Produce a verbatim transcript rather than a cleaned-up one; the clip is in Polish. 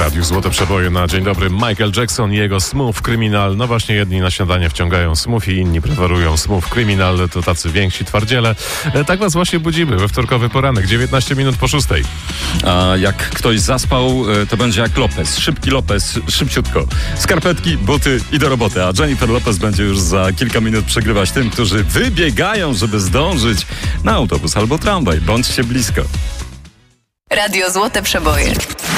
radiu Złote Przeboje na dzień dobry. Michael Jackson i jego Smooth Criminal. No właśnie, jedni na śniadanie wciągają smoothie, inni preferują Smooth Criminal. To tacy więksi twardziele. E, tak was właśnie budzimy we wtorkowy poranek, dziewiętnaście minut po szóstej. A jak ktoś zaspał, to będzie jak Lopez. Szybki Lopez, szybciutko. Skarpetki, buty i do roboty. A Jennifer Lopez będzie już za kilka minut przegrywać tym, którzy wybiegają, żeby zdążyć na autobus albo tramwaj. Bądźcie blisko. Radio Złote Przeboje.